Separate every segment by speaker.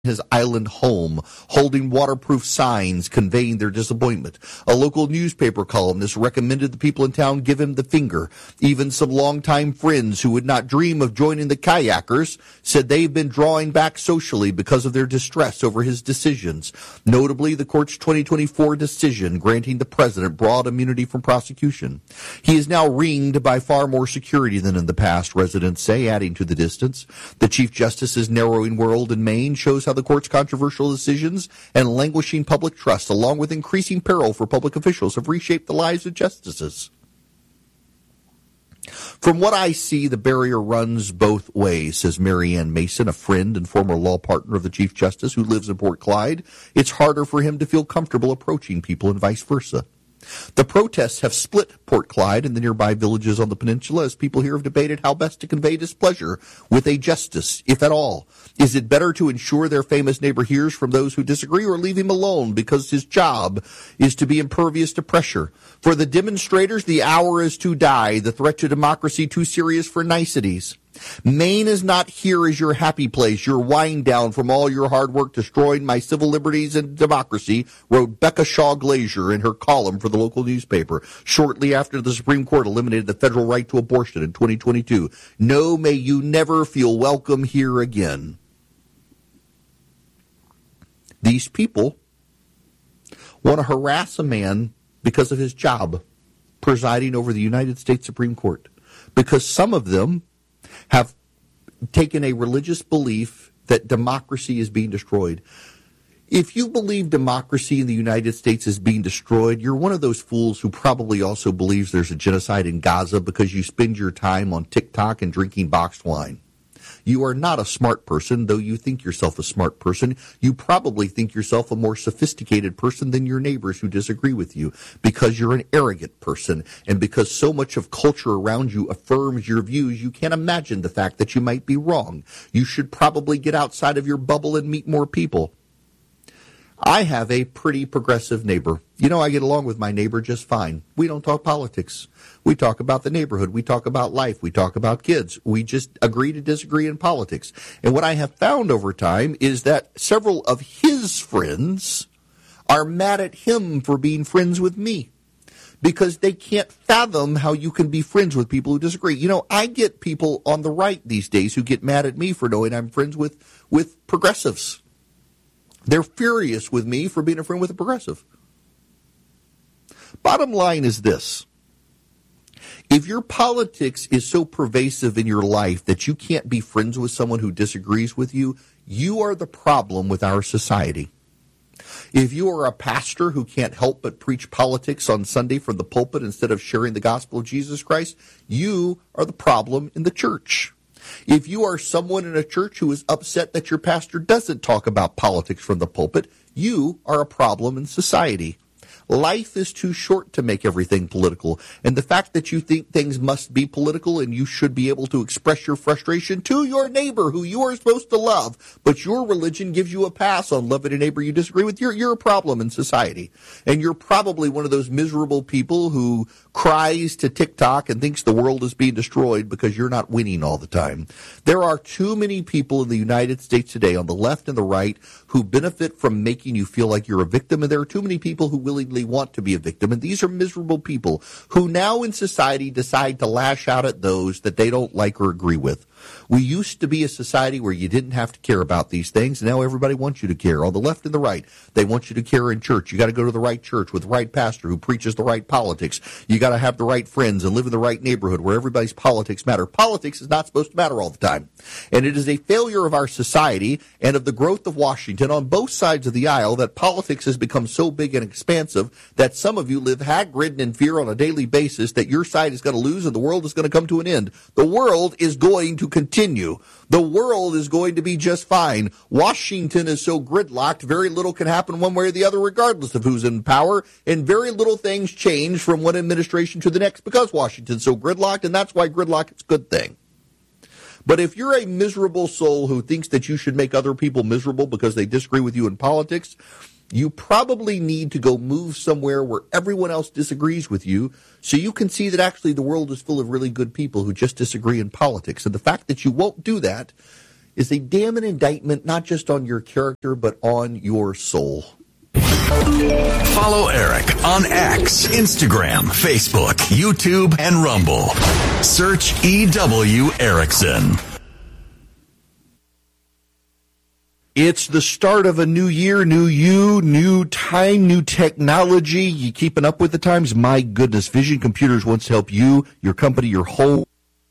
Speaker 1: his island home, holding waterproof signs conveying their disappointment. A local newspaper columnist recommended the people in town give him the finger. Even some longtime friends who would not dream of joining the kayakers said they've been drawing back socially because of their distress over his decisions. Notably, the court's 2024 decision granting the president broad immunity from prosecution. He is now ringed by far more security than in the past, residents say, adding to the distance. The Chief Justice's narrowing world in Maine shows how the court's controversial decisions and languishing public trust, along with increasing peril for public officials, have reshaped the lives of justices. From what I see, the barrier runs both ways, says Mary Ann Mason, a friend and former law partner of the Chief Justice who lives in Port Clyde. It's harder for him to feel comfortable approaching people and vice versa. The protests have split Port Clyde and the nearby villages on the peninsula as people here have debated how best to convey displeasure with a justice, if at all. Is it better to ensure their famous neighbor hears from those who disagree, or leave him alone because his job is to be impervious to pressure? For the demonstrators, the hour is to die, the threat to democracy too serious for niceties. Maine is not here as your happy place, your wind down from all your hard work destroying my civil liberties and democracy, wrote Becca Shaw Glazier in her column for the local newspaper shortly after the Supreme Court eliminated the federal right to abortion in 2022. No, may you never feel welcome here again. These people want to harass a man because of his job presiding over the United States Supreme Court, because some of them have taken a religious belief that democracy is being destroyed. If you believe democracy in the United States is being destroyed, you're one of those fools who probably also believes there's a genocide in Gaza because you spend your time on TikTok and drinking boxed wine. You are not a smart person, though you think yourself a smart person. You probably think yourself a more sophisticated person than your neighbors who disagree with you, because you're an arrogant person, and because so much of culture around you affirms your views, you can't imagine the fact that you might be wrong. You should probably get outside of your bubble and meet more people. I have a pretty progressive neighbor. You know, I get along with my neighbor just fine. We don't talk politics. We talk about the neighborhood. We talk about life. We talk about kids. We just agree to disagree in politics. And what I have found over time is that several of his friends are mad at him for being friends with me, because they can't fathom how you can be friends with people who disagree. You know, I get people on the right these days who get mad at me for knowing I'm friends with progressives. They're furious with me for being a friend with a progressive. Bottom line is this. If your politics is so pervasive in your life that you can't be friends with someone who disagrees with you, you are the problem with our society. If you are a pastor who can't help but preach politics on Sunday from the pulpit instead of sharing the gospel of Jesus Christ, you are the problem in the church. If you are someone in a church who is upset that your pastor doesn't talk about politics from the pulpit, you are a problem in society. Life is too short to make everything political, and the fact that you think things must be political and you should be able to express your frustration to your neighbor who you are supposed to love, but your religion gives you a pass on loving a neighbor you disagree with, you're a problem in society. And you're probably one of those miserable people who cries to TikTok and thinks the world is being destroyed because you're not winning all the time. There are too many people in the United States today, on the left and the right, who benefit from making you feel like you're a victim, and there are too many people who willingly want to be a victim, and these are miserable people who now in society decide to lash out at those that they don't like or agree with. We used to be a society where you didn't have to care about these things. Now everybody wants you to care. On the left and the right, they want you to care in church. You got to go to the right church with the right pastor who preaches the right politics. You got to have the right friends and live in the right neighborhood where everybody's politics matter. Politics is not supposed to matter all the time. And it is a failure of our society and of the growth of Washington on both sides of the aisle that politics has become so big and expansive that some of you live hag-ridden in fear on a daily basis that your side is going to lose and the world is going to come to an end. The world is going to continue. The world is going to be just fine. Washington is so gridlocked, very little can happen one way or the other regardless of who's in power, and very little things change from one administration to the next because Washington's so gridlocked, and that's why gridlock is a good thing. But if you're a miserable soul who thinks that you should make other people miserable because they disagree with you in politics, you probably need to go move somewhere where everyone else disagrees with you so you can see that actually the world is full of really good people who just disagree in politics. And the fact that you won't do that is a damning indictment not just on your character, but on your soul.
Speaker 2: Follow Eric on X, Instagram, Facebook, YouTube, and Rumble. Search E.W. Erickson.
Speaker 1: It's the start of a new year, new you, new time, new technology. You keeping up with the times? My goodness, Vision Computers wants to help you, your company, your whole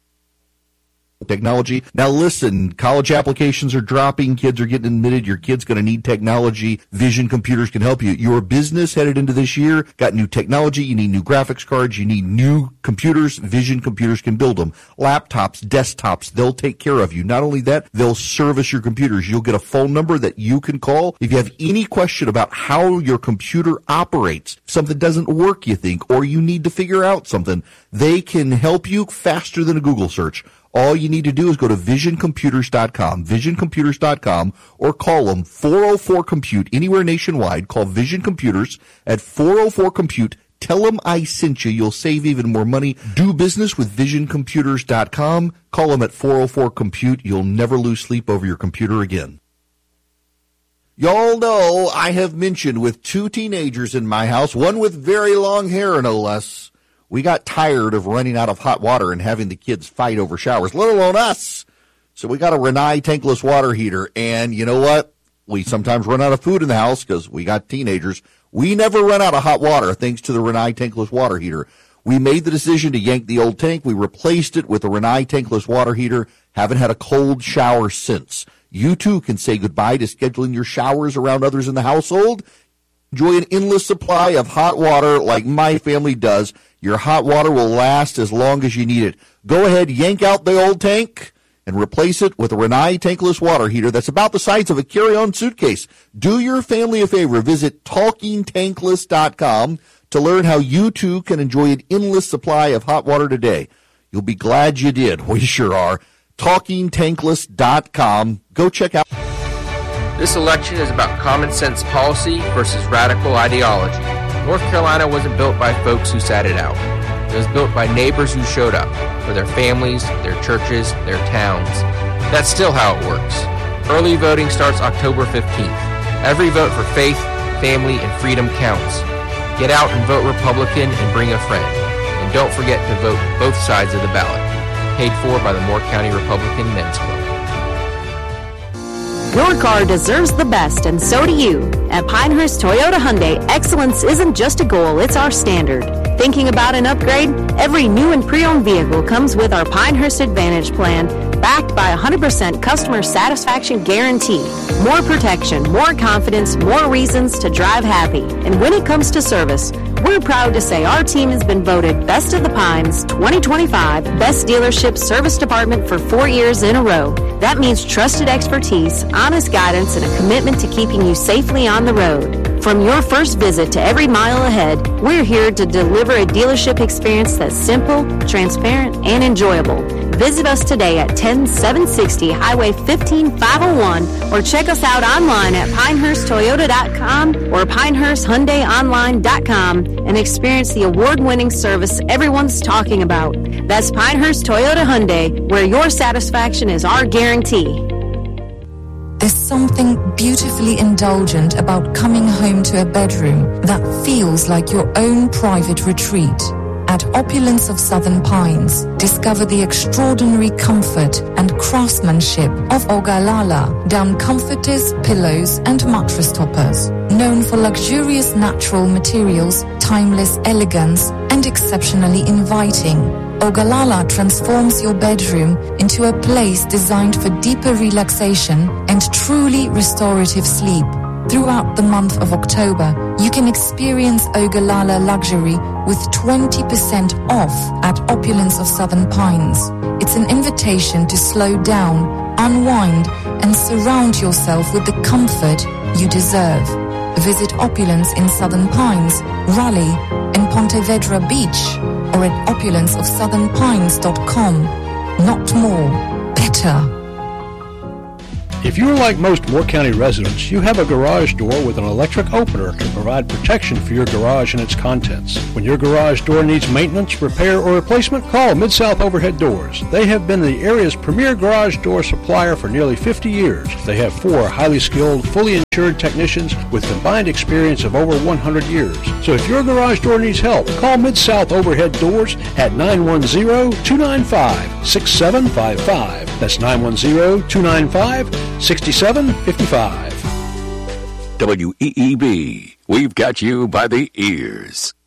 Speaker 1: technology. Now listen, college applications are dropping, kids are getting admitted, your kid's going to need technology. Vision Computers can help you. Your business headed into this year, got new technology, you need new graphics cards, you need new computers. Vision Computers can build them. Laptops, desktops, they'll take care of you. Not only that, they'll service your computers. You'll get a phone number that you can call if you have any question about how your computer operates. If something doesn't work, you think, or you need to figure out something, they can help you faster than a Google search. All you need to do is go to visioncomputers.com, visioncomputers.com, or call them 404-COMPUTE anywhere nationwide. Call Vision Computers at 404-COMPUTE. Tell them I sent you. You'll save even more money. Do business with visioncomputers.com. Call them at 404-COMPUTE. You'll never lose sleep over your computer again. Y'all know I have mentioned with two teenagers in my house, one with very long hair no less. We got tired of running out of hot water and having the kids fight over showers, let alone us. So we got a Rinnai tankless water heater. And you know what? We sometimes run out of food in the house because we got teenagers. We never run out of hot water thanks to the Rinnai tankless water heater. We made the decision to yank the old tank. We replaced it with the Rinnai tankless water heater. Haven't had a cold shower since. You too can say goodbye to scheduling your showers around others in the household. Enjoy an endless supply of hot water like my family does. Your hot water will last as long as you need it. Go ahead, yank out the old tank and replace it with a Rinnai tankless water heater that's about the size of a carry-on suitcase. Do your family a favor. Visit TalkingTankless.com to learn how you too can enjoy an endless supply of hot water today. You'll be glad you did. We sure are. TalkingTankless.com. Go check out.
Speaker 3: This election is about common sense policy versus radical ideology. North Carolina wasn't built by folks who sat it out. It was built by neighbors who showed up for their families, their churches, their towns. That's still how it works. Early voting starts October 15th. Every vote for faith, family, and freedom counts. Get out and vote Republican and bring a friend. And don't forget to vote both sides of the ballot. Paid for by the Moore County Republican Men's Club.
Speaker 4: Your car deserves the best, and so do you. At Pinehurst Toyota Hyundai, excellence isn't just a goal, it's our standard. Thinking about an upgrade? Every new and pre-owned vehicle comes with our Pinehurst Advantage plan, backed by 100% customer satisfaction guarantee. More protection, more confidence, more reasons to drive happy. And when it comes to service, we're proud to say our team has been voted Best of the Pines 2025 Best Dealership Service Department for 4 years in a row. That means trusted expertise, honest guidance, and a commitment to keeping you safely on the road. From your first visit to every mile ahead, we're here to deliver a dealership experience that's simple, transparent, and enjoyable. Visit us today at 10760 Highway 15501 or check us out online at pinehursttoyota.com or pinehursthyundaiονline.com and experience the award-winning service everyone's talking about. That's Pinehurst Toyota Hyundai, where your satisfaction is our guarantee.
Speaker 5: There's something beautifully indulgent about coming home to a bedroom that feels like your own private retreat. At Opulence of Southern Pines, discover the extraordinary comfort and craftsmanship of Ogallala down comforters, pillows, and mattress toppers. Known for luxurious natural materials, timeless elegance, and exceptionally inviting, Ogallala transforms your bedroom into a place designed for deeper relaxation and truly restorative sleep. Throughout the month of October, you can experience Ogallala luxury with 20% off at Opulence of Southern Pines. It's an invitation to slow down, unwind, and surround yourself with the comfort you deserve. Visit Opulence in Southern Pines, Raleigh, and Ponte Vedra Beach, or at opulenceofsouthernpines.com. Not more, better.
Speaker 6: If you are like most Moore County residents, you have a garage door with an electric opener to provide protection for your garage and its contents. When your garage door needs maintenance, repair, or replacement, call Mid-South Overhead Doors. They have been the area's premier garage door supplier for nearly 50 years. They have 4 highly skilled, fully insured technicians with combined experience of over 100 years. So if your garage door needs help, call Mid-South Overhead Doors at 910-295-6755. That's 910-295-6755.
Speaker 7: WEEB, we've got you by the ears.